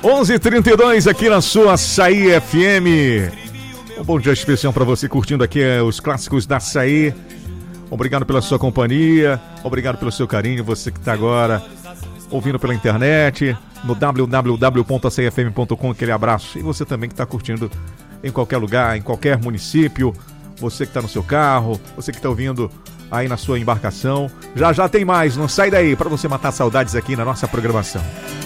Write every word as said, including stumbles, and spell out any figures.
onze e trinta e dois aqui na sua Açaí F M. Um bom dia especial para você curtindo aqui os clássicos da Açaí. Obrigado pela sua companhia, obrigado pelo seu carinho, você que está agora ouvindo pela internet, no w w w ponto açaí f m ponto com, aquele abraço. E você também que está curtindo em qualquer lugar, em qualquer município, você que está no seu carro, você que está ouvindo aí na sua embarcação. Já já tem mais, não sai daí para você matar saudades aqui na nossa programação.